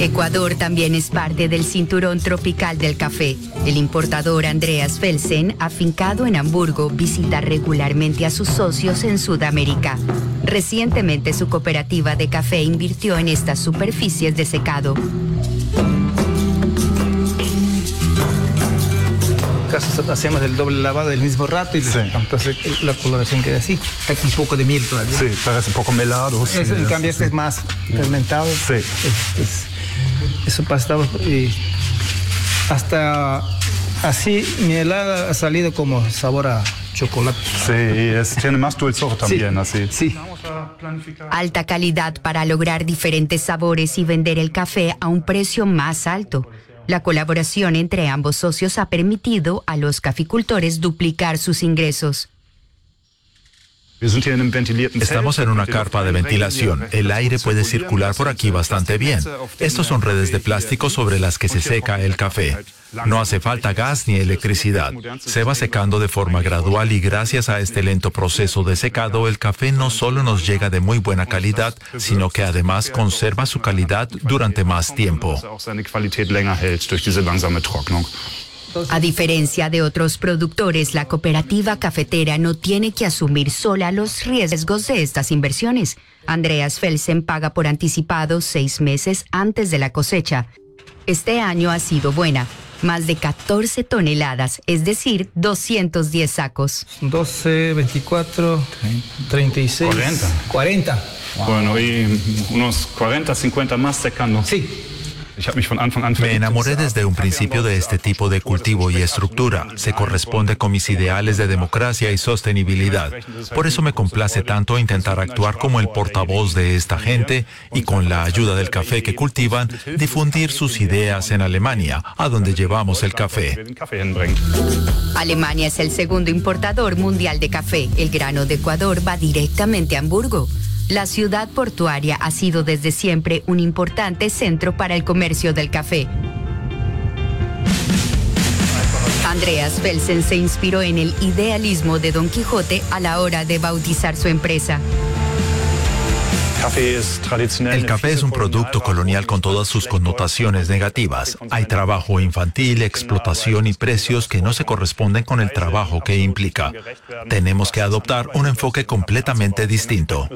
Ecuador también es parte del cinturón tropical del café. El importador Andreas Felsen, afincado en Hamburgo, visita regularmente a sus socios en Sudamérica. Recientemente su cooperativa de café invirtió en estas superficies de secado. Hacemos el doble lavado del mismo rato y entonces la coloración queda así. Hay un poco de miel todavía. Sí, parece un poco melado. Sí, en cambio este es más fermentado. Sí. Eso pasamos hasta así mielada ha salido como sabor a chocolate. Sí, tiene más dulzor también, así. Sí. Alta calidad para lograr diferentes sabores y vender el café a un precio más alto. La colaboración entre ambos socios ha permitido a los caficultores duplicar sus ingresos. Estamos en una carpa de ventilación. El aire puede circular por aquí bastante bien. Estos son redes de plástico sobre las que se seca el café. No hace falta gas ni electricidad. Se va secando de forma gradual y gracias a este lento proceso de secado, el café no solo nos llega de muy buena calidad, sino que además conserva su calidad durante más tiempo. A diferencia de otros productores, la cooperativa cafetera no tiene que asumir sola los riesgos de estas inversiones. Andreas Felsen paga por anticipado 6 meses antes de la cosecha. Este año ha sido buena, más de 14 toneladas, es decir, 210 sacos. 12, 24, 36, 40. Bueno, y unos 40, 50 más secando. Sí. Me enamoré desde un principio de este tipo de cultivo y estructura. Se corresponde con mis ideales de democracia y sostenibilidad. Por eso me complace tanto intentar actuar como el portavoz de esta gente y con la ayuda del café que cultivan, difundir sus ideas en Alemania, a donde llevamos el café. Alemania es el segundo importador mundial de café. El grano de Ecuador va directamente a Hamburgo. La ciudad portuaria ha sido desde siempre un importante centro para el comercio del café. Andreas Felsen se inspiró en el idealismo de Don Quijote a la hora de bautizar su empresa. El café es un producto colonial con todas sus connotaciones negativas. Hay trabajo infantil, explotación y precios que no se corresponden con el trabajo que implica. Tenemos que adoptar un enfoque completamente distinto.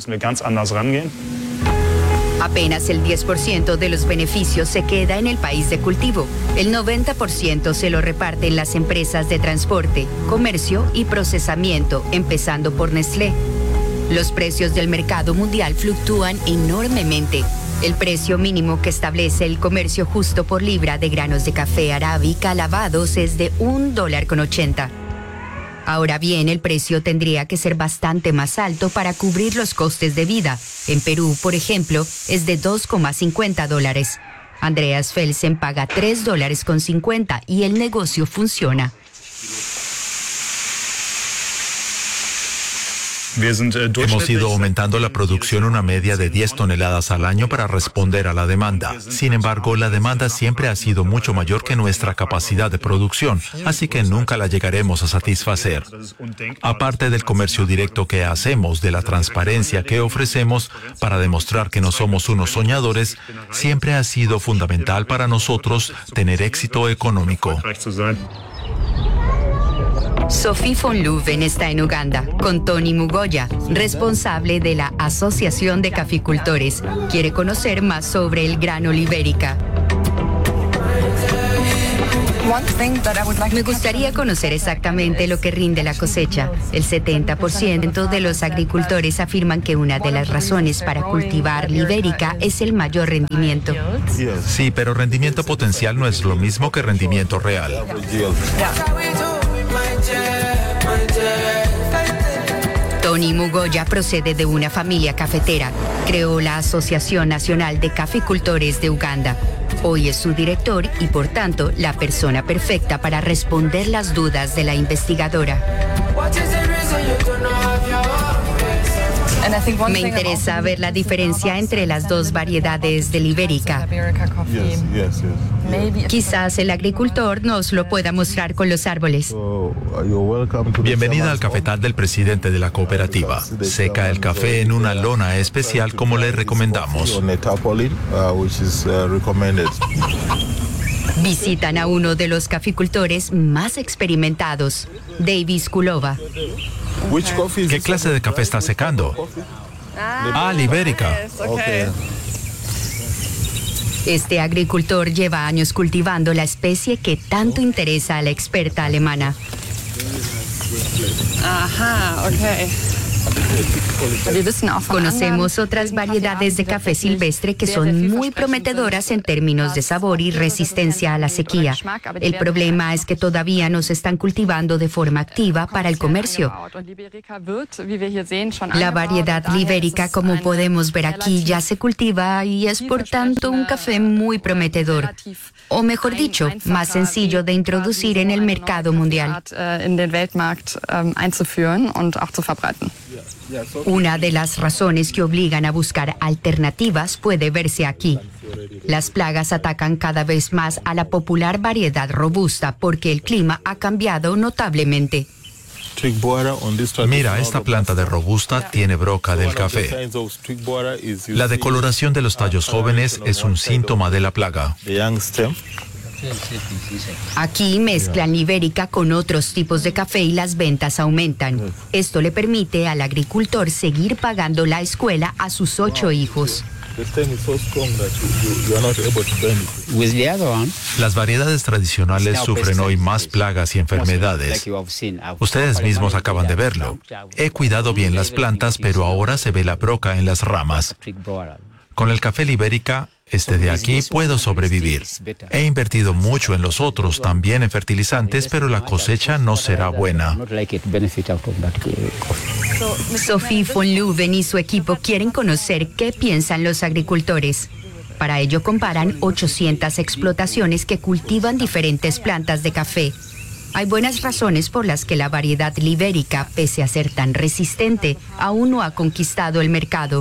Apenas el 10% de los beneficios se queda en el país de cultivo. El 90% se lo reparten las empresas de transporte, comercio y procesamiento, empezando por Nestlé. Los precios del mercado mundial fluctúan enormemente. El precio mínimo que establece el comercio justo por libra de granos de café arábica lavados es de $1.80. Ahora bien, el precio tendría que ser bastante más alto para cubrir los costes de vida. En Perú, por ejemplo, es de $2.50. Andreas Felsen paga $3.50 y el negocio funciona. Hemos ido aumentando la producción una media de 10 toneladas al año para responder a la demanda. Sin embargo, la demanda siempre ha sido mucho mayor que nuestra capacidad de producción, así que nunca la llegaremos a satisfacer. Aparte del comercio directo que hacemos, de la transparencia que ofrecemos para demostrar que no somos unos soñadores, siempre ha sido fundamental para nosotros tener éxito económico. Sophie von Leuven está en Uganda con Tony Mugoya, responsable de la Asociación de Caficultores. Quiere conocer más sobre el grano libérica. Me gustaría conocer exactamente lo que rinde la cosecha. El 70% de los agricultores afirman que una de las razones para cultivar libérica es el mayor rendimiento. Sí, pero rendimiento potencial no es lo mismo que rendimiento real. Tony Mugoya procede de una familia cafetera. Creó la Asociación Nacional de Caficultores de Uganda. Hoy es su director y, por tanto, la persona perfecta para responder las dudas de la investigadora. Me interesa ver la diferencia entre las dos variedades de Libérica. Quizás el agricultor nos lo pueda mostrar con los árboles. Bienvenida al cafetal del presidente de la cooperativa. Seca el café en una lona especial como le recomendamos. Visitan a uno de los caficultores más experimentados, Davis Kulova. ¿Qué clase de café está secando? Libérica. Este agricultor lleva años cultivando la especie que tanto interesa a la experta alemana. Conocemos otras variedades de café silvestre que son muy prometedoras en términos de sabor y resistencia a la sequía. El problema es que todavía no se están cultivando de forma activa para el comercio. La variedad libérica, como podemos ver aquí, ya se cultiva y es por tanto un café muy prometedor. O mejor dicho, más sencillo de introducir en el mercado mundial. Una de las razones que obligan a buscar alternativas puede verse aquí. Las plagas atacan cada vez más a la popular variedad robusta porque el clima ha cambiado notablemente. Mira, esta planta de robusta tiene broca del café. La decoloración de los tallos jóvenes es un síntoma de la plaga. Aquí mezclan libérica con otros tipos de café y las ventas aumentan. Esto le permite al agricultor seguir pagando la escuela a sus 8 hijos. Las variedades tradicionales sufren hoy más plagas y enfermedades. Ustedes mismos acaban de verlo. He cuidado bien las plantas, pero ahora se ve la broca en las ramas. Con el café libérica, de aquí, puedo sobrevivir. He invertido mucho en los otros, también en fertilizantes, pero la cosecha no será buena. Sophie von Leuven y su equipo quieren conocer qué piensan los agricultores. Para ello comparan 800 explotaciones que cultivan diferentes plantas de café. Hay buenas razones por las que la variedad libérica, pese a ser tan resistente, aún no ha conquistado el mercado.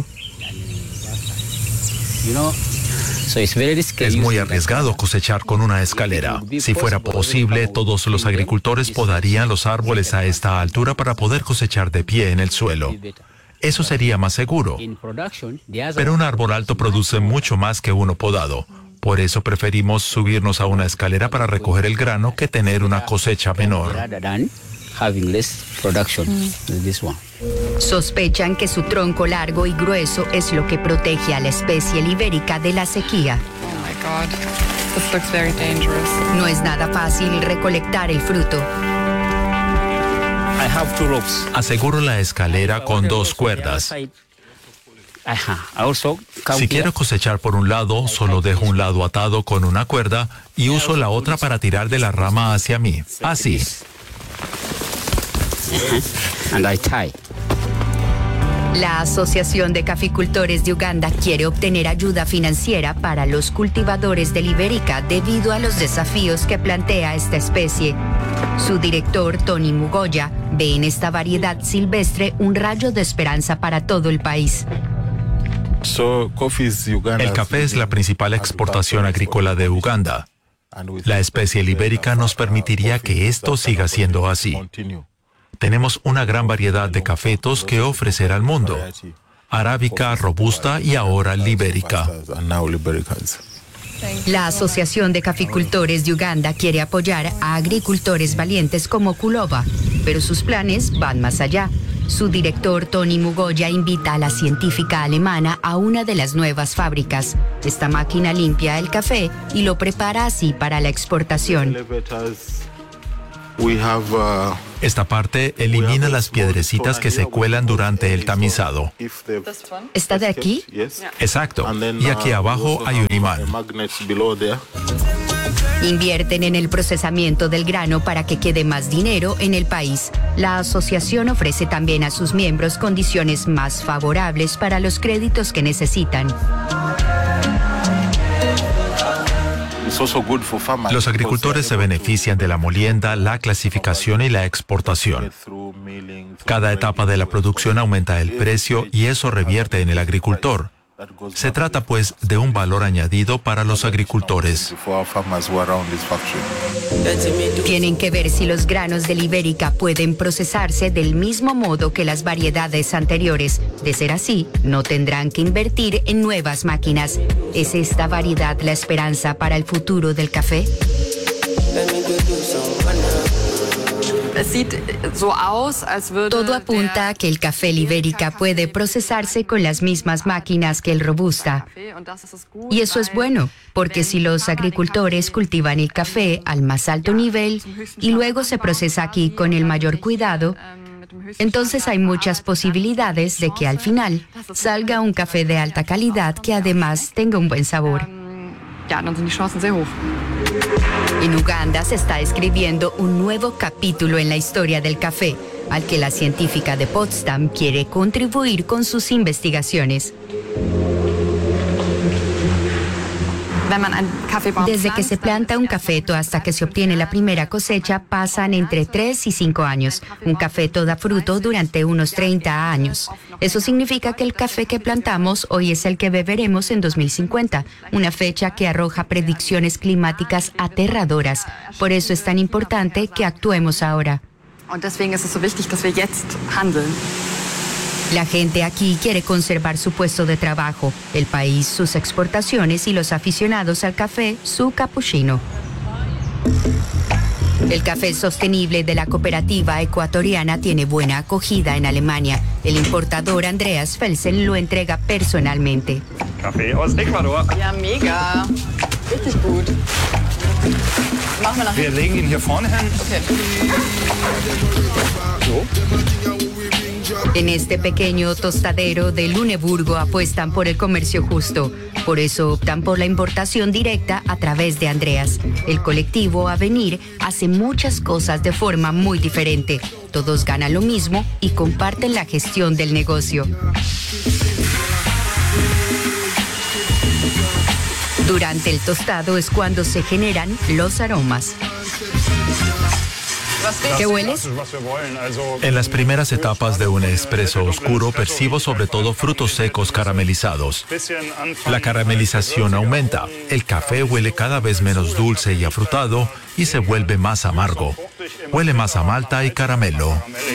Es muy arriesgado cosechar con una escalera. Si fuera posible, todos los agricultores podarían los árboles a esta altura para poder cosechar de pie en el suelo. Eso sería más seguro. Pero un árbol alto produce mucho más que uno podado. Por eso preferimos subirnos a una escalera para recoger el grano que tener una cosecha menor. Sospechan que su tronco largo y grueso es lo que protege a la especie libérica de la sequía. No es nada fácil recolectar el fruto. Aseguro la escalera con 2 cuerdas. Si quiero cosechar por un lado, solo dejo un lado atado con una cuerda y uso la otra para tirar de la rama hacia mí. Así. La Asociación de Caficultores de Uganda quiere obtener ayuda financiera para los cultivadores de libérica debido a los desafíos que plantea esta especie. Su director, Tony Mugoya, ve en esta variedad silvestre un rayo de esperanza para todo el país. El café es la principal exportación agrícola de Uganda. La especie libérica nos permitiría que esto siga siendo así. Tenemos una gran variedad de cafetos que ofrecer al mundo. Arábica, robusta y ahora libérica. La Asociación de Caficultores de Uganda quiere apoyar a agricultores valientes como Kulova, pero sus planes van más allá. Su director, Tony Mugoya, invita a la científica alemana a una de las nuevas fábricas. Esta máquina limpia el café y lo prepara así para la exportación. Esta parte elimina las piedrecitas que se cuelan durante el tamizado. ¿Está de aquí? Exacto. Y aquí abajo hay un imán. Invierten en el procesamiento del grano para que quede más dinero en el país. La asociación ofrece también a sus miembros condiciones más favorables para los créditos que necesitan. Los agricultores se benefician de la molienda, la clasificación y la exportación. Cada etapa de la producción aumenta el precio y eso revierte en el agricultor. Se trata, pues, de un valor añadido para los agricultores. Tienen que ver si los granos de la Ibérica pueden procesarse del mismo modo que las variedades anteriores. De ser así, no tendrán que invertir en nuevas máquinas. ¿Es esta variedad la esperanza para el futuro del café? Todo apunta a que el café Ibérica puede procesarse con las mismas máquinas que el Robusta. Y eso es bueno, porque si los agricultores cultivan el café al más alto nivel y luego se procesa aquí con el mayor cuidado, entonces hay muchas posibilidades de que al final salga un café de alta calidad que además tenga un buen sabor. En Uganda se está escribiendo un nuevo capítulo en la historia del café, al que la científica de Potsdam quiere contribuir con sus investigaciones. Desde que se planta un cafeto hasta que se obtiene la primera cosecha pasan entre 3 y 5 años. Un cafeto da fruto durante unos 30 años. Eso significa que el café que plantamos hoy es el que beberemos en 2050, una fecha que arroja predicciones climáticas aterradoras. Por eso es tan importante que actuemos ahora. La gente aquí quiere conservar su puesto de trabajo, el país, sus exportaciones y los aficionados al café, su cappuccino. El café sostenible de la cooperativa ecuatoriana tiene buena acogida en Alemania. El importador Andreas Felsen lo entrega personalmente. Café aus Ecuador. Ja, mega. Richtig gut. Machen wir nach Wir legen ihn hier vorne hin. Okay. So. En este pequeño tostadero de Luneburgo apuestan por el comercio justo. Por eso optan por la importación directa a través de Andreas. El colectivo Avenir hace muchas cosas de forma muy diferente. Todos ganan lo mismo y comparten la gestión del negocio. Durante el tostado es cuando se generan los aromas. ¿Qué hueles? En las primeras etapas de un espresso oscuro percibo sobre todo frutos secos caramelizados. La caramelización aumenta. El café huele cada vez menos dulce y afrutado y se vuelve más amargo. Huele más a malta y caramelo.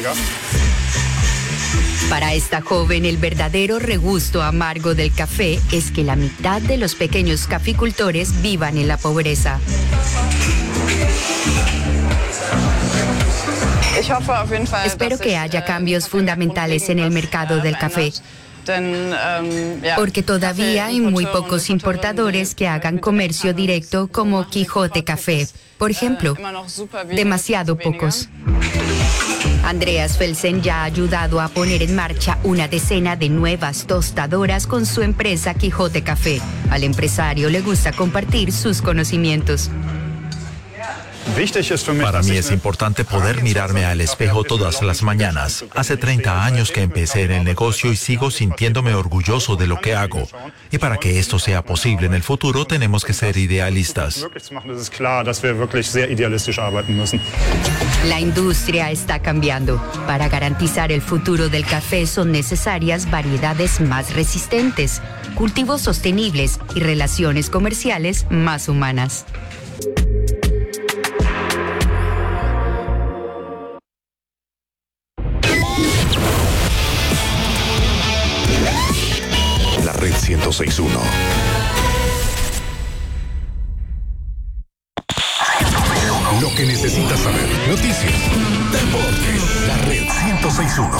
Para esta joven, el verdadero regusto amargo del café es que la mitad de los pequeños caficultores vivan en la pobreza. Espero que haya cambios fundamentales en el mercado del café, porque todavía hay muy pocos importadores que hagan comercio directo como Quijote Café, por ejemplo, demasiado pocos. Andreas Felsen ya ha ayudado a poner en marcha una decena de nuevas tostadoras con su empresa Quijote Café. Al empresario le gusta compartir sus conocimientos. Para mí es importante poder mirarme al espejo todas las mañanas. Hace 30 años que empecé en el negocio y sigo sintiéndome orgulloso de lo que hago. Y para que esto sea posible en el futuro, tenemos que ser idealistas. La industria está cambiando. Para garantizar el futuro del café son necesarias variedades más resistentes, cultivos sostenibles y relaciones comerciales más humanas. Red 106.1. Lo que necesitas saber. Noticias, deportes. La Red 106.1.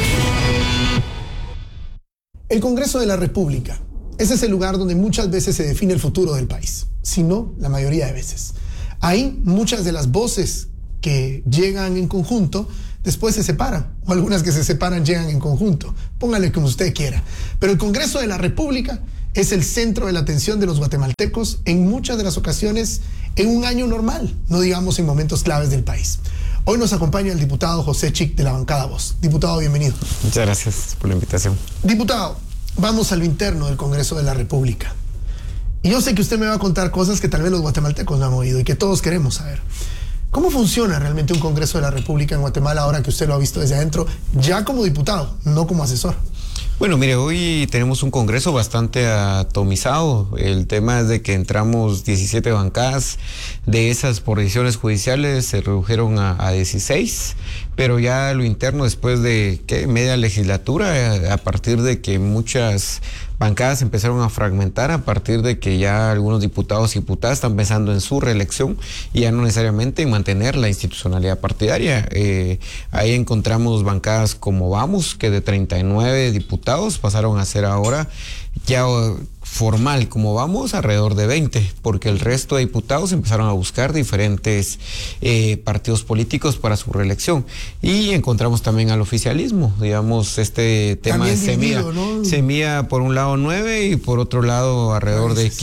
El Congreso de la República. Ese es el lugar donde muchas veces se define el futuro del país. Si no, la mayoría de veces. Ahí muchas de las voces que llegan en conjunto después se separan, o algunas que se separan llegan en conjunto. Póngale como usted quiera. Pero el Congreso de la República es el centro de la atención de los guatemaltecos en muchas de las ocasiones en un año normal, no digamos en momentos claves del país. Hoy nos acompaña el diputado José Chic de la bancada Voz. Diputado, bienvenido. Muchas gracias por la invitación. Diputado, vamos a lo interno del Congreso de la República. Y yo sé que usted me va a contar cosas que tal vez los guatemaltecos no han oído y que todos queremos saber. ¿Cómo funciona realmente un Congreso de la República en Guatemala ahora que usted lo ha visto desde adentro, ya como diputado, no como asesor? Bueno, mire, hoy tenemos un Congreso bastante atomizado. El tema es de que entramos 17 bancadas, de esas por decisiones judiciales se redujeron a 16, pero ya lo interno después de media legislatura, a partir de que muchas bancadas empezaron a fragmentar, a partir de que ya algunos diputados y diputadas están pensando en su reelección y ya no necesariamente en mantener la institucionalidad partidaria. Ahí encontramos bancadas como Vamos, que de 39 diputados pasaron a ser ahora ya formal como Vamos alrededor de 20, porque el resto de diputados empezaron a buscar diferentes partidos políticos para su reelección. Y encontramos también al oficialismo, digamos, este tema de Semilla, ¿no? Semilla por un lado 9 y por otro lado alrededor de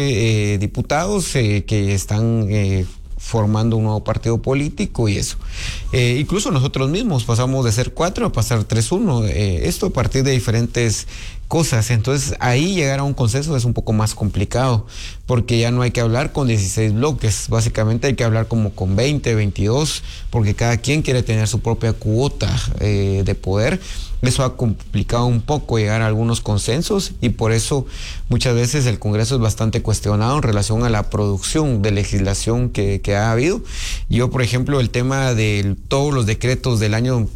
15 diputados que están formando un nuevo partido político y eso. Incluso nosotros mismos pasamos de ser 4 a pasar 3-1, esto a partir de diferentes cosas. Entonces ahí llegar a un consenso es un poco más complicado, porque ya no hay que hablar con 16 bloques, básicamente hay que hablar como con 20, 22, porque cada quien quiere tener su propia cuota de poder. Eso ha complicado un poco llegar a algunos consensos y por eso muchas veces el Congreso es bastante cuestionado en relación a la producción de legislación que ha habido. Yo, por ejemplo, el tema de todos los decretos del año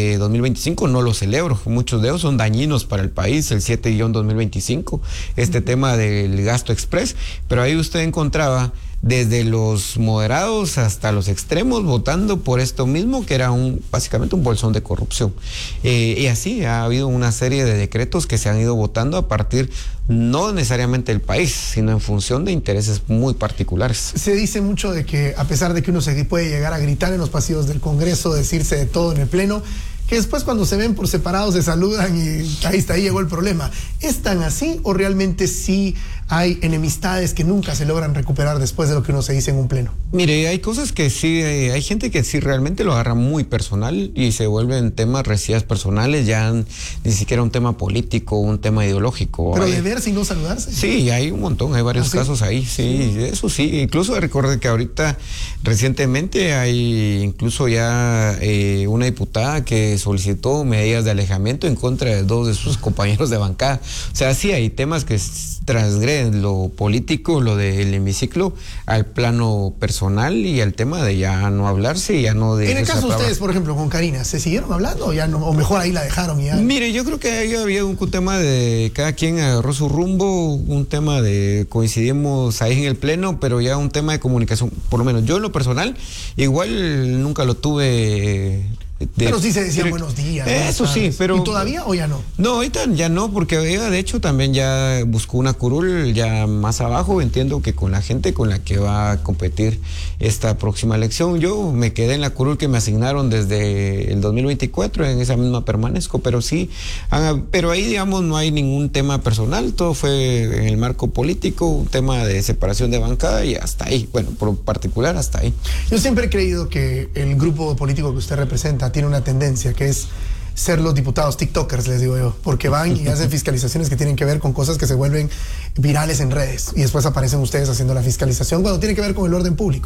2025 no los celebro. Muchos de ellos son dañinos para el país, el 7-2025, este tema del gasto express, pero ahí usted encontraba desde los moderados hasta los extremos votando por esto mismo, que era básicamente un bolsón de corrupción. Y así ha habido una serie de decretos que se han ido votando a partir no necesariamente del país, sino en función de intereses muy particulares. Se dice mucho de que a pesar de que uno se puede llegar a gritar en los pasillos del Congreso, decirse de todo en el Pleno, que después cuando se ven por separado se saludan y ahí llegó el problema. ¿Es tan así o realmente sí hay enemistades que nunca se logran recuperar después de lo que uno se dice en un pleno? Mire, hay cosas que sí, hay gente que sí realmente lo agarra muy personal y se vuelven temas residas personales, ya ni siquiera un tema político, un tema ideológico. ¿Pero de verse y no saludarse? Sí, hay un montón, hay varios casos ahí, sí, eso sí. Incluso recuerde que ahorita recientemente hay incluso ya una diputada que solicitó medidas de alejamiento en contra de 2 de sus compañeros de bancada. O sea, sí hay temas que transgreden lo político, lo del hemiciclo, al plano personal y al tema de ya no hablarse y ya no de... En el caso de ustedes, por ejemplo, con Karina, ¿se siguieron hablando o ya no, o mejor ahí la dejaron y ya? Mire, yo creo que ahí había un tema de cada quien agarró su rumbo, un tema de coincidimos ahí en el pleno, pero ya un tema de comunicación, por lo menos yo en lo personal, igual nunca lo tuve... Pero sí se decían buenos días. Eso sí, pero... ¿Y todavía o ya no? No, ahorita ya no, porque ella de hecho también ya buscó una curul ya más abajo, entiendo que con la gente con la que va a competir esta próxima elección. Yo me quedé en la curul que me asignaron desde el 2024, en esa misma permanezco, pero sí, pero ahí digamos no hay ningún tema personal, todo fue en el marco político, un tema de separación de bancada y hasta ahí, bueno, por particular hasta ahí. Yo siempre he creído que el grupo político que usted representa tiene una tendencia que es ser los diputados tiktokers, les digo yo, porque van y hacen fiscalizaciones que tienen que ver con cosas que se vuelven virales en redes y después aparecen ustedes haciendo la fiscalización cuando tiene que ver con el orden público.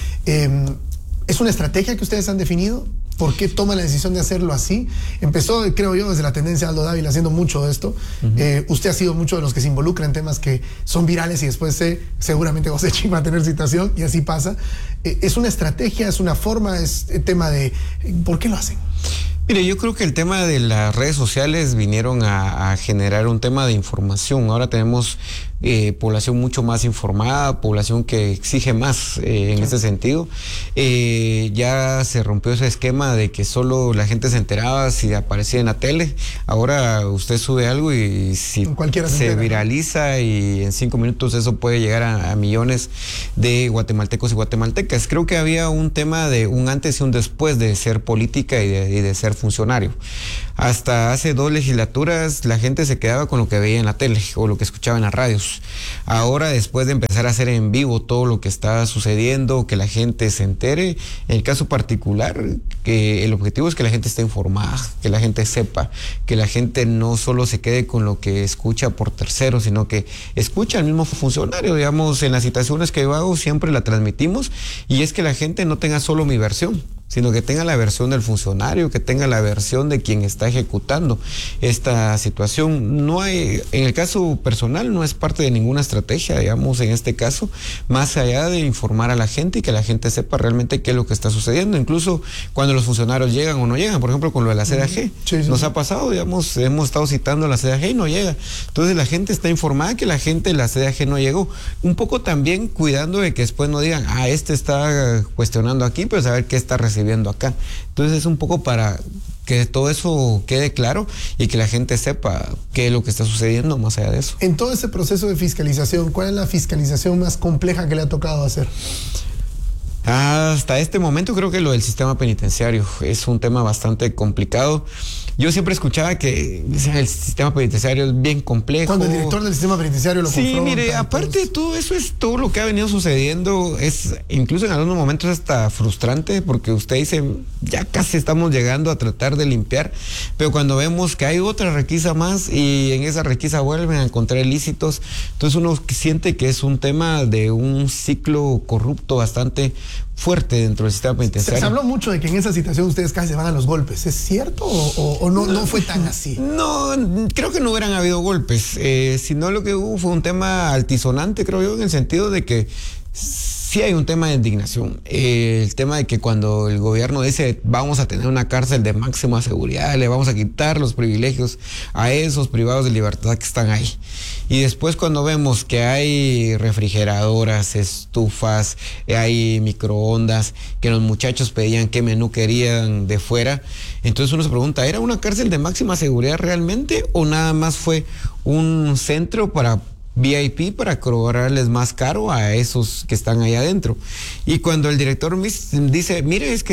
¿Es una estrategia que ustedes han definido? ¿Por qué toman la decisión de hacerlo así? Empezó, creo yo, desde la tendencia de Aldo Dávila haciendo mucho de esto. Usted ha sido mucho de los que se involucran en temas que son virales y después seguramente José Chim va a tener citación y así pasa. ¿Es una estrategia, es una forma, es tema de... ¿Por qué lo hacen? Mire, yo creo que el tema de las redes sociales vinieron a generar un tema de información. Ahora tenemos población mucho más informada, población que exige más en ese sentido. Ya se rompió ese esquema de que solo la gente se enteraba si aparecía en la tele. Ahora usted sube algo y si se viraliza y en 5 minutos eso puede llegar a millones de guatemaltecos y guatemaltecas. Creo que había un tema de un antes y un después de ser política y de ser funcionario. Hasta hace 2 legislaturas la gente se quedaba con lo que veía en la tele o lo que escuchaba en las radios. medios. Ahora, después de empezar a hacer en vivo todo lo que está sucediendo, que la gente se entere, en el caso particular, que el objetivo es que la gente esté informada, que la gente sepa, que la gente no solo se quede con lo que escucha por terceros, sino que escucha al mismo funcionario. Digamos, en las citaciones que yo hago siempre la transmitimos, y es que la gente no tenga solo mi versión, sino que tenga la versión del funcionario, que tenga la versión de quien está ejecutando esta situación. No hay, en el caso personal, no es parte de ninguna estrategia, digamos, en este caso, más allá de informar a la gente y que la gente sepa realmente qué es lo que está sucediendo, incluso cuando los funcionarios llegan o no llegan, por ejemplo, con lo de la CDAG. Sí. Nos ha pasado, digamos, hemos estado citando a la CDAG y no llega. Entonces la gente está informada que la gente de la CDAG no llegó. Un poco también cuidando de que después no digan, este está cuestionando aquí, pero saber qué está recibiendo acá. Entonces es un poco para que todo eso quede claro y que la gente sepa qué es lo que está sucediendo más allá de eso. En todo ese proceso de fiscalización, ¿cuál es la fiscalización más compleja que le ha tocado hacer? Hasta este momento creo que lo del sistema penitenciario es un tema bastante complicado. Yo siempre escuchaba que el sistema penitenciario es bien complejo. Cuando el director del sistema penitenciario lo confronta. Sí, mire, aparte de todo eso, es todo lo que ha venido sucediendo, es incluso en algunos momentos hasta frustrante, porque usted dice, ya casi estamos llegando a tratar de limpiar, pero cuando vemos que hay otra requisa más y en esa requisa vuelven a encontrar ilícitos, entonces uno siente que es un tema de un ciclo corrupto bastante fuerte dentro del sistema penitenciario. Se habló mucho de que en esa situación ustedes casi se van a los golpes. ¿Es cierto o no fue tan así? No, creo que no hubieran habido golpes, sino lo que hubo fue un tema altisonante, creo yo, en el sentido de que sí hay un tema de indignación. El tema de que cuando el gobierno dice vamos a tener una cárcel de máxima seguridad, le vamos a quitar los privilegios a esos privados de libertad que están ahí. Y después cuando vemos que hay refrigeradoras, estufas, hay microondas, que los muchachos pedían qué menú querían de fuera, entonces uno se pregunta, ¿era una cárcel de máxima seguridad realmente o nada más fue un centro para VIP para cobrarles más caro a esos que están ahí adentro? Y cuando el director dice, mire, es que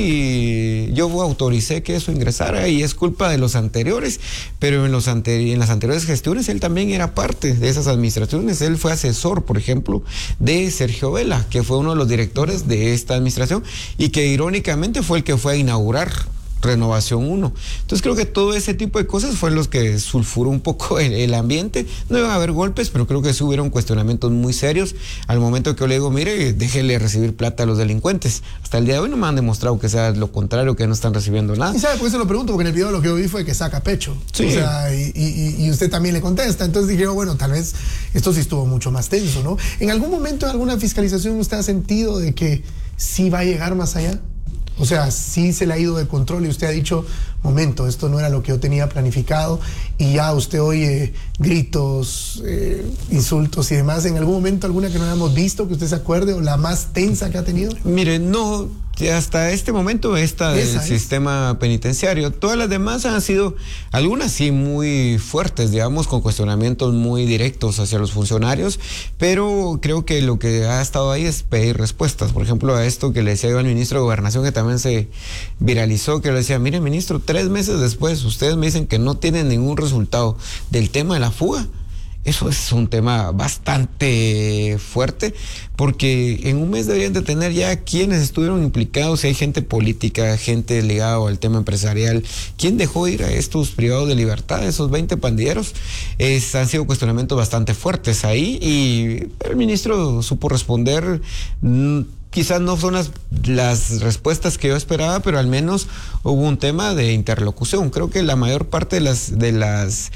sí, yo autoricé que eso ingresara y es culpa de los anteriores, pero en las anteriores gestiones él también era parte de esas administraciones. Él fue asesor, por ejemplo, de Sergio Vela, que fue uno de los directores de esta administración y que irónicamente fue el que fue a inaugurar Renovación 1. Entonces creo que todo ese tipo de cosas fueron los que sulfuró un poco el ambiente. No iba a haber golpes, pero creo que sí hubieron cuestionamientos muy serios al momento que yo le digo, mire, déjele recibir plata a los delincuentes. Hasta el día de hoy no me han demostrado que sea lo contrario, que no están recibiendo nada. ¿Y sabe por qué se lo pregunto? Porque en el video lo que yo vi fue que saca pecho. Sí. O sea, y usted también le contesta. Entonces dije, bueno, tal vez esto sí estuvo mucho más tenso, ¿no? ¿En algún momento, en alguna fiscalización, usted ha sentido de que sí va a llegar más allá? O sea, sí se le ha ido de control y usted ha dicho, momento, esto no era lo que yo tenía planificado, y ya usted oye gritos, insultos y demás. ¿En algún momento alguna que no hayamos visto, que usted se acuerde, o la más tensa que ha tenido? Mire, no, hasta este momento esta del sistema penitenciario. Todas las demás han sido, algunas sí muy fuertes, digamos, con cuestionamientos muy directos hacia los funcionarios, pero creo que lo que ha estado ahí es pedir respuestas. Por ejemplo, a esto que le decía yo al ministro de Gobernación, que también se viralizó, que le decía, mire, ministro, 3 meses después ustedes me dicen que no tienen ningún resultado del tema de la fuga. Eso es un tema bastante fuerte, porque en un mes deberían de tener ya quienes estuvieron implicados, si hay gente política, gente ligada al tema empresarial, quién dejó ir a estos privados de libertad, esos 20 pandilleros. Han sido cuestionamientos bastante fuertes ahí, y el ministro supo responder. Quizás no son las respuestas que yo esperaba, pero al menos hubo un tema de interlocución. Creo que la mayor parte de las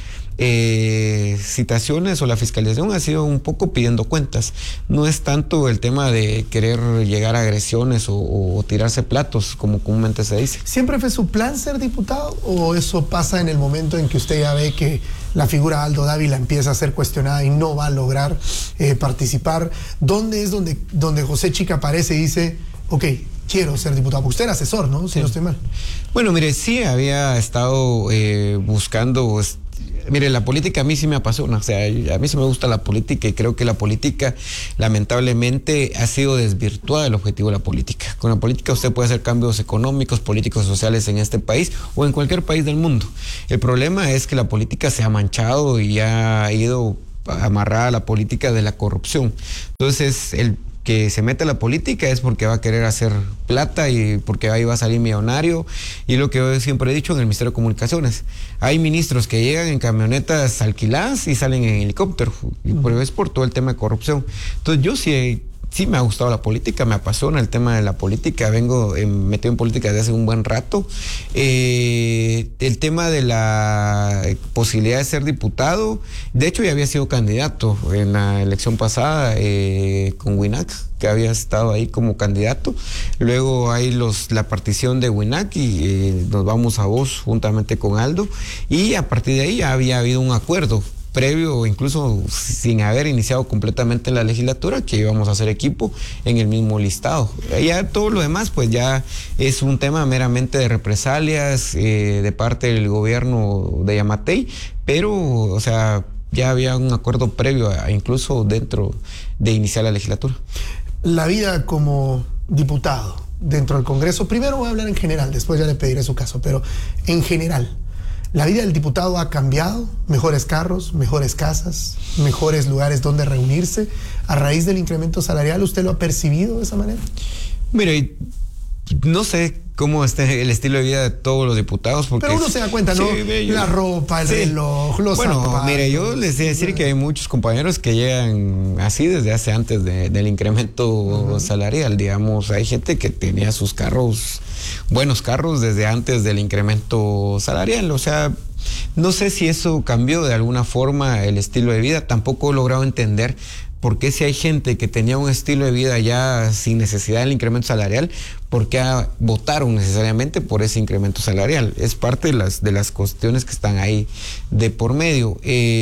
citaciones o la fiscalización ha sido un poco pidiendo cuentas. No es tanto el tema de querer llegar a agresiones o tirarse platos, como comúnmente se dice. ¿Siempre fue su plan ser diputado, o eso pasa en el momento en que usted ya ve que la figura Aldo Dávila empieza a ser cuestionada y no va a lograr participar? ¿Dónde es donde José Chica aparece y dice, ok, quiero ser diputado? Porque usted era asesor, ¿no? Si no estoy mal. Bueno, mire, sí había estado buscando. Mire, la política a mí sí me apasiona, o sea, a mí sí me gusta la política, y creo que la política lamentablemente ha sido desvirtuada el objetivo de la política. Con la política usted puede hacer cambios económicos, políticos, sociales en este país o en cualquier país del mundo. El problema es que la política se ha manchado y ha ido amarrada a la política de la corrupción. Entonces, el que se mete a la política es porque va a querer hacer plata y porque ahí va a salir millonario. Y lo que yo siempre he dicho en el Ministerio de Comunicaciones, hay ministros que llegan en camionetas alquiladas y salen en helicóptero, y es por todo el tema de corrupción. Entonces yo sí me ha gustado la política, me apasiona el tema de la política, vengo metido en política desde hace un buen rato. El tema de la posibilidad de ser diputado, de hecho ya había sido candidato en la elección pasada con WINAC, que había estado ahí como candidato. Luego hay la partición de WINAC y nos vamos a Voz juntamente con Aldo, y a partir de ahí ya había habido un acuerdo previo, incluso sin haber iniciado completamente la legislatura, que íbamos a hacer equipo en el mismo listado. Ya todo lo demás pues ya es un tema meramente de represalias de parte del gobierno de Yamatei, pero o sea, ya había un acuerdo previo incluso dentro de iniciar la legislatura. La vida como diputado dentro del Congreso, primero voy a hablar en general, después ya le pediré su caso, pero en general, ¿la vida del diputado ha cambiado? ¿Mejores carros, mejores casas, mejores lugares donde reunirse? ¿A raíz del incremento salarial usted lo ha percibido de esa manera? Mire, no sé cómo esté el estilo de vida de todos los diputados. Porque pero uno se da cuenta, ¿no? La ropa, el reloj, los zapatos. Bueno, mire, yo les voy a decir que hay muchos compañeros que llegan así desde hace antes del incremento salarial. Digamos, hay gente que tenía sus carros, buenos carros, desde antes del incremento salarial. O sea, no sé si eso cambió de alguna forma el estilo de vida. Tampoco he logrado entender por qué si hay gente que tenía un estilo de vida ya sin necesidad del incremento salarial, ¿por qué votaron necesariamente por ese incremento salarial? Es parte de las cuestiones que están ahí de por medio.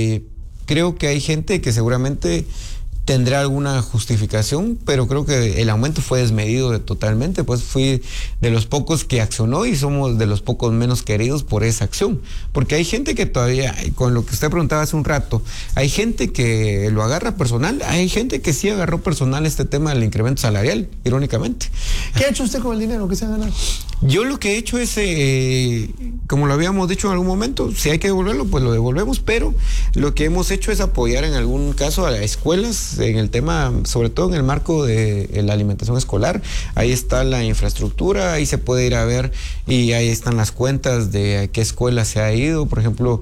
Creo que hay gente que seguramente tendrá alguna justificación, pero creo que el aumento fue desmedido totalmente, pues fui de los pocos que accionó y somos de los pocos menos queridos por esa acción, porque hay gente que todavía, con lo que usted preguntaba hace un rato, hay gente que lo agarra personal, hay gente que sí agarró personal este tema del incremento salarial, irónicamente. ¿Qué ha hecho usted con el dinero que se ha ganado? Yo lo que he hecho es, como lo habíamos dicho en algún momento, si hay que devolverlo, pues lo devolvemos, pero lo que hemos hecho es apoyar en algún caso a las escuelas, en el tema, sobre todo en el marco de la alimentación escolar. Ahí está la infraestructura, ahí se puede ir a ver y ahí están las cuentas de a qué escuela se ha ido. Por ejemplo,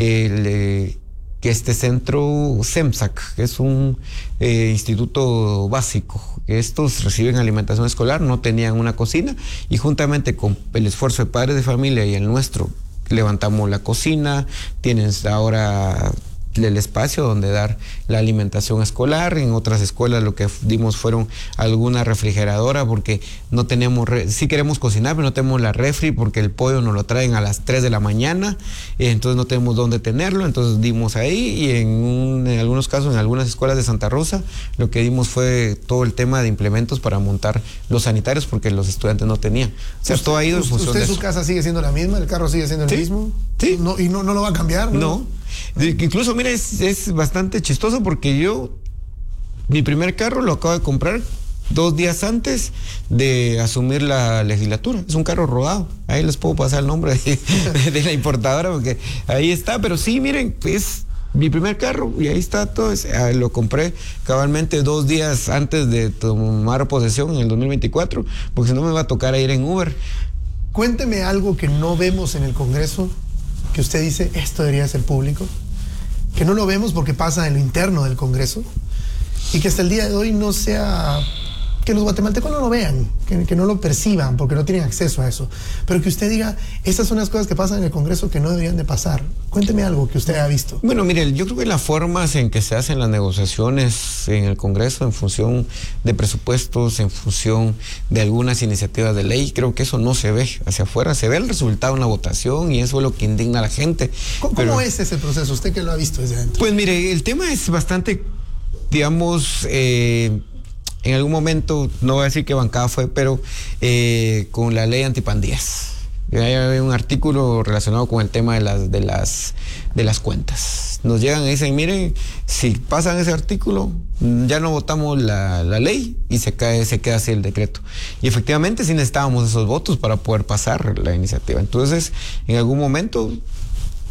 que este centro CEMSAC, que es un instituto básico, que estos reciben alimentación escolar, no tenían una cocina, y juntamente con el esfuerzo de padres de familia y el nuestro, levantamos la cocina, tienen ahora el espacio donde dar la alimentación escolar. En otras escuelas lo que dimos fueron alguna refrigeradora, porque no tenemos, sí queremos cocinar, pero no tenemos la refri porque el pollo nos lo traen a las 3 de la mañana, entonces no tenemos dónde tenerlo, entonces dimos ahí, y en algunos casos, en algunas escuelas de Santa Rosa, lo que dimos fue todo el tema de implementos para montar los sanitarios porque los estudiantes no tenían. O sea, todo ha ido en función de eso. ¿Usted su casa sigue siendo la misma? ¿El carro sigue siendo el mismo? Sí. No, ¿y no lo va a cambiar? No. Incluso, mira, es bastante chistoso porque mi primer carro lo acabo de comprar 2 días antes de asumir la legislatura. Es un carro rodado. Ahí les puedo pasar el nombre de la importadora porque ahí está. Pero sí, miren, es mi primer carro y ahí está todo. Lo compré cabalmente 2 días antes de tomar posesión en el 2024, porque si no me va a tocar ir en Uber. Cuénteme algo que no vemos en el Congreso, que usted dice, esto debería ser público, que no lo vemos porque pasa en lo interno del Congreso, y que hasta el día de hoy no sea, que los guatemaltecos no lo vean, que no lo perciban porque no tienen acceso a eso, pero que usted diga, estas son las cosas que pasan en el Congreso que no deberían de pasar. Cuénteme algo que usted ha visto. Bueno, mire, yo creo que las formas en que se hacen las negociaciones en el Congreso, en función de presupuestos, en función de algunas iniciativas de ley, creo que eso no se ve hacia afuera, se ve el resultado en la votación y eso es lo que indigna a la gente. ¿Cómo es ese proceso? Usted que lo ha visto desde adentro. Pues mire, el tema es bastante, digamos, en algún momento, no voy a decir qué bancada fue, pero con la ley antipandillas. Hay un artículo relacionado con el tema de las cuentas. Nos llegan y dicen, miren, si pasan ese artículo, ya no votamos la ley y se queda así el decreto. Y efectivamente sí necesitábamos esos votos para poder pasar la iniciativa. Entonces, en algún momento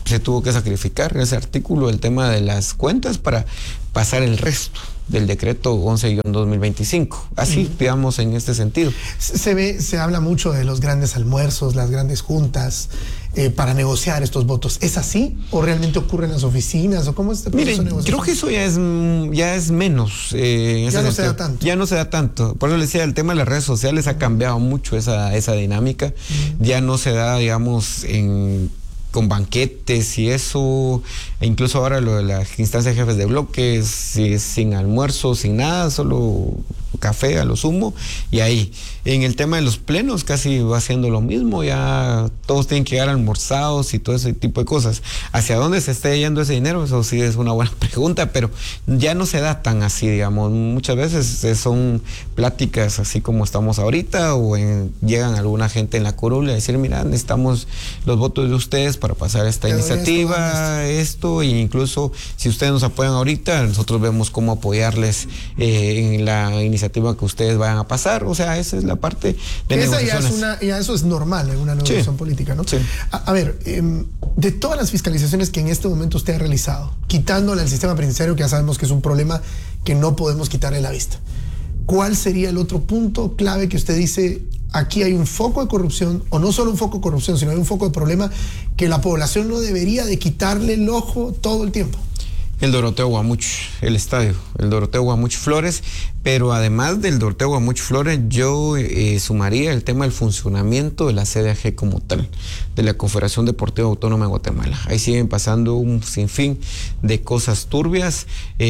se tuvo que sacrificar ese artículo, el tema de las cuentas, para pasar el resto del decreto 11-2025. Así, digamos, en este sentido. Se habla mucho de los grandes almuerzos, las grandes juntas para negociar estos votos. ¿Es así? ¿O realmente ocurre en las oficinas? ¿O cómo es este proceso de negociación? Creo que eso ya es menos. Ya no se da tanto. Ya no se da tanto. Por eso le decía, el tema de las redes sociales ha cambiado mucho esa dinámica. Ya no se da, digamos, con banquetes y eso, e incluso ahora lo de las instancias de jefes de bloques, sin almuerzo, sin nada, solo café a lo sumo, y ahí. En el tema de los plenos casi va siendo lo mismo, ya todos tienen que llegar almorzados y todo ese tipo de cosas. ¿Hacia dónde se está yendo ese dinero? Eso sí es una buena pregunta, pero ya no se da tan así, digamos. Muchas veces son pláticas así como estamos ahorita, o llegan alguna gente en la curul a decir, mira, necesitamos los votos de ustedes para pasar esta iniciativa, esto, e incluso si ustedes nos apoyan ahorita, nosotros vemos cómo apoyarles en la iniciativa que ustedes vayan a pasar. O sea, esa es la parte de negociaciones. Ya eso es normal en una negociación política, ¿no? Sí. A ver, de todas las fiscalizaciones que en este momento usted ha realizado, quitándole al sistema penitenciario, que ya sabemos que es un problema que no podemos quitarle la vista, ¿cuál sería el otro punto clave que usted dice, aquí hay un foco de corrupción, o no solo un foco de corrupción, sino hay un foco de problema que la población no debería de quitarle el ojo todo el tiempo? El Doroteo Guamuch, el estadio, el Doroteo Guamuch Flores, pero además del Doroteo Guamuch Flores, yo sumaría el tema del funcionamiento de la CDAG como tal, de la Confederación Deportiva Autónoma de Guatemala. Ahí siguen pasando un sinfín de cosas turbias.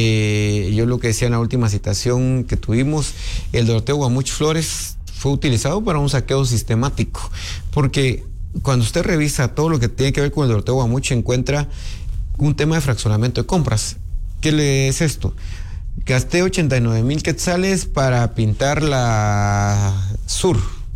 Yo lo que decía en la última citación que tuvimos, el Doroteo Guamuch Flores fue utilizado para un saqueo sistemático, porque cuando usted revisa todo lo que tiene que ver con el Doroteo Guamuch, encuentra un tema de fraccionamiento de compras. ¿Qué es esto? Gasté 89,000 quetzales para pintar la sur.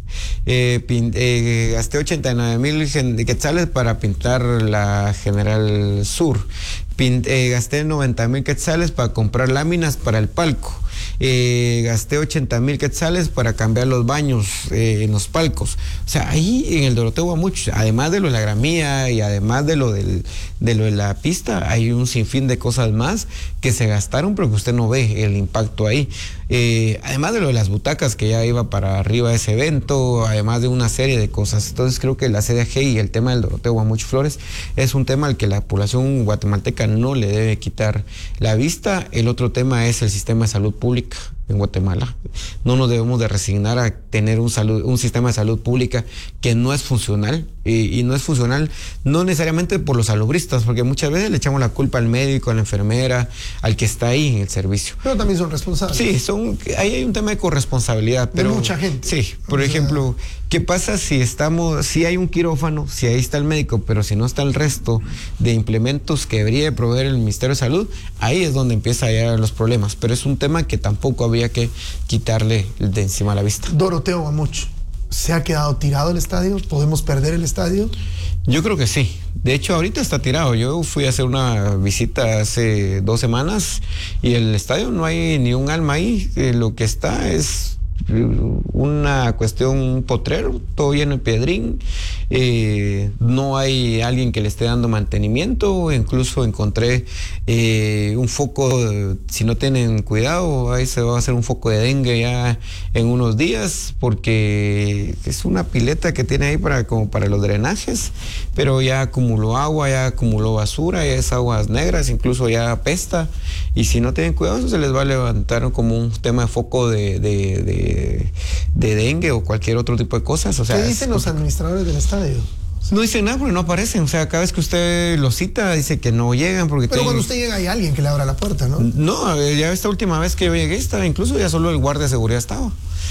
Gasté 89,000 quetzales para pintar la General Sur. Gasté 90,000 quetzales para comprar láminas para el palco. Gasté 80,000 quetzales para cambiar los baños en los palcos. O sea, ahí en el Doroteo Guamuch, además de lo de la gramía y además de lo de la pista, hay un sinfín de cosas más que se gastaron, pero que usted no ve el impacto ahí. Además de lo de las butacas, que ya iba para arriba ese evento, además de una serie de cosas. Entonces creo que la CDAG y el tema del Doroteo Guamuch Flores es un tema al que la población guatemalteca no le debe quitar la vista. El otro tema es el sistema de salud pública en Guatemala. No nos debemos de resignar a tener un sistema de salud pública que no es funcional, y no es funcional no necesariamente por los salubristas, porque muchas veces le echamos la culpa al médico, a la enfermera, al que está ahí en el servicio. Pero también son responsables. Sí, ahí hay un tema de corresponsabilidad. Pero de mucha gente. Sí, por ejemplo, ¿qué pasa si hay un quirófano, si ahí está el médico, pero si no está el resto de implementos que debería de proveer el Ministerio de Salud? Ahí es donde empieza a llegar los problemas, pero es un tema que tampoco habría que quitarle de encima a la vista. Doroteo Guamuch, ¿se ha quedado tirado el estadio? ¿Podemos perder el estadio? Yo creo que sí. De hecho, ahorita está tirado. Yo fui a hacer una visita hace 2 semanas y el estadio no hay ni un alma ahí. Lo que está es una cuestión, un potrero, todo lleno de piedrín. No hay alguien que le esté dando mantenimiento. Incluso encontré un foco, si no tienen cuidado, ahí se va a hacer un foco de dengue ya en unos días, porque es una pileta que tiene ahí como para los drenajes, pero ya acumuló agua, ya acumuló basura, ya es aguas negras, incluso ya apesta, y si no tienen cuidado eso se les va a levantar como un tema de foco de dengue o cualquier otro tipo de cosas. O sea, ¿qué dicen los administradores del estadio? No dicen nada porque no aparecen. O sea, cada vez que usted los cita dice que no llegan porque... Pero cuando usted llega hay alguien que le abra la puerta, ¿no? No, ya esta última vez que yo llegué incluso ya solo el guardia de seguridad estaba.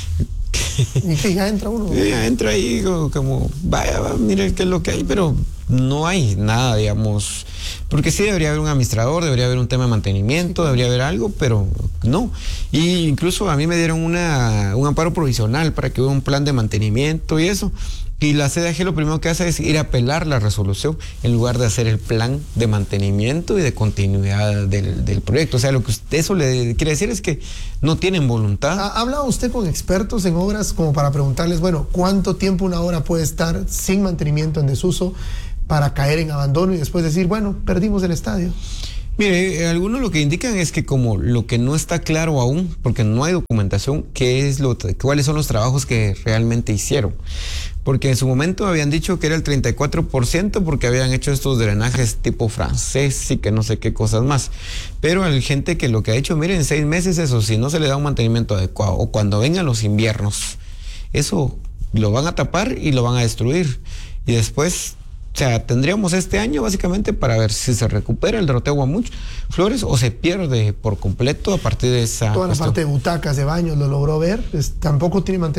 ¿Y que ya entra uno? Ya entra ahí como vaya, mire qué es lo que hay, pero no hay nada, digamos, porque sí debería haber un administrador, debería haber un tema de mantenimiento, debería haber algo, pero no. Y incluso a mí me dieron un amparo provisional para que hubiera un plan de mantenimiento y eso. Y la CDAG lo primero que hace es ir a apelar la resolución en lugar de hacer el plan de mantenimiento y de continuidad del proyecto. O sea, lo que eso le quiere decir es que no tienen voluntad. ¿Ha hablado usted con expertos en obras como para preguntarles, bueno, cuánto tiempo una obra puede estar sin mantenimiento, en desuso, para caer en abandono y después decir, bueno, perdimos el estadio? Mire, algunos lo que indican es que como lo que no está claro aún, porque no hay documentación, cuáles son los trabajos que realmente hicieron. Porque en su momento habían dicho que era el 34% porque habían hecho estos drenajes tipo francés y que no sé qué cosas más. Pero hay gente que lo que ha hecho, miren, en 6 meses eso, si no se le da un mantenimiento adecuado o cuando vengan los inviernos, eso lo van a tapar y lo van a destruir. Y después... O sea, tendríamos este año básicamente para ver si se recupera el Doroteo Guamuch Flores o se pierde por completo a partir de esa... Toda la parte de butacas, de baños, lo logró ver, tampoco tiene mantenimiento.